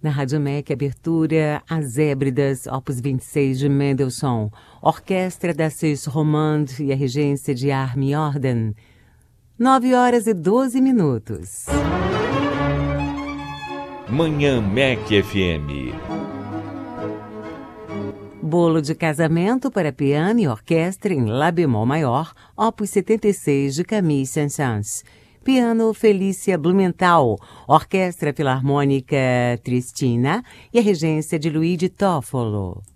Na Rádio MEC, abertura As Hébridas, opus 26 de Mendelssohn, orquestra da Suisse Romande e a regência de Armin Jordan. 9h12. Manhã MEC FM. Bolo de casamento para piano e orquestra em Lá bemol maior, opus 76 de Camille Saint-Saëns. Piano Felícia Blumenthal, Orquestra Filarmônica Tristina e a regência de Luigi Toffolo.